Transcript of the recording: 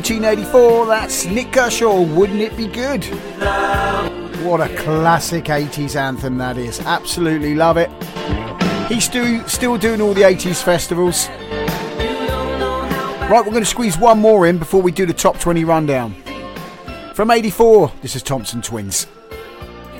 1984, that's Nick Kershaw, Wouldn't It Be Good? What a classic 80s anthem that is. Absolutely love it. He's still doing all the 80s festivals. Right, we're going to squeeze one more in before we do the top 20 rundown. From 84, this is Thompson Twins.